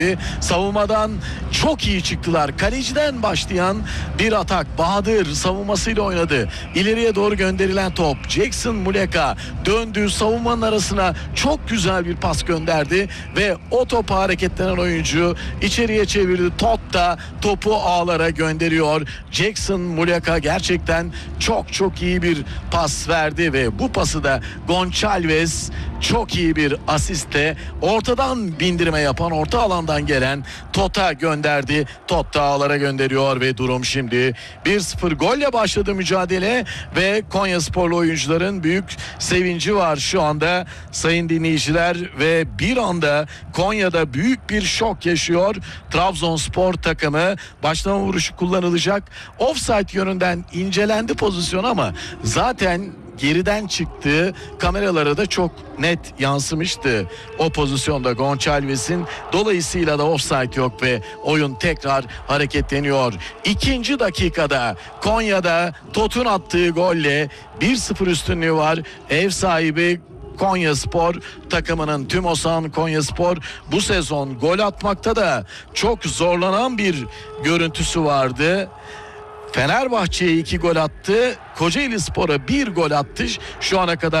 Savunmadan çok iyi çıktılar. Kaleciden başlayan bir atak. Bahadır savunmasıyla oynadı. İleriye doğru gönderilen top. Jackson Muleka döndü. Savunmanın arasına çok güzel bir pas gönderdi. Ve o topa hareketlenen oyuncu içeriye çevirdi. Totta topu ağlara gönderiyor. Jackson Muleka gerçekten çok iyi bir pas verdi. Ve bu pası da Gonçalves çok iyi bir asistle ortadan bindirme yapan, orta alandan gelen Tota gönderdi. Totta ağlara gönderiyor ve durum şimdi 1-0 golle başladı mücadele ve Konyasporlu oyuncuların büyük sevinci var şu anda sayın dinleyiciler ve bir anda Konya'da büyük bir şok yaşıyor. Trabzonspor takımı başlama vuruşu kullanılacak. Offside yönünden incelendi pozisyon ama zaten geriden çıktığı kameralara da çok net yansımıştı o pozisyonda Gonçalves'in. Dolayısıyla da offside yok ve oyun tekrar hareketleniyor. İkinci dakikada Konya'da Tot'un attığı golle 1-0 üstünlüğü var. Ev sahibi Konyaspor takımının, Tümosan Konyaspor bu sezon gol atmakta da çok zorlanan bir görüntüsü vardı. Fenerbahçe'ye 2 gol attı. Kocaelispor'a 1 gol attı. Şu ana kadar